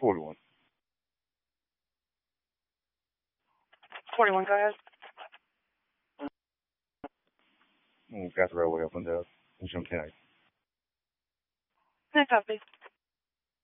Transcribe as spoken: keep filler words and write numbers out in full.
forty-one. forty-one, go ahead. Mm, got the railway up and down. Which I'm ten. Can I copy?